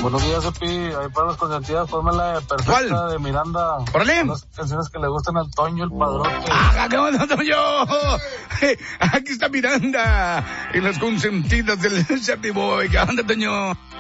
Buenos días, Epi. Ahí para las consentidas, ponme la perfecta. ¿Cuál? De Miranda. ¡Órale! Las canciones que le gustan al Toño, el padrote. ¿Qué onda, Toño? Aquí está Miranda. Y las consentidas del Happy Boy. ¿Qué onda, Toño?